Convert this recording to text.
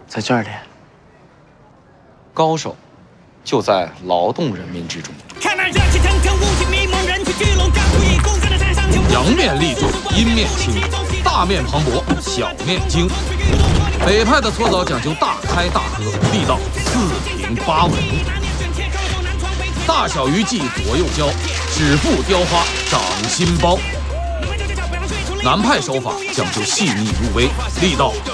在这儿练。 高手就在劳动人民之中。 阳面立重，阴面轻，大面磅礴，小面精。北派的搓澡讲究大开大合，力道4平8稳，大小鱼际左右交，指腹雕花，掌心包。南派手法讲究细腻入微，力道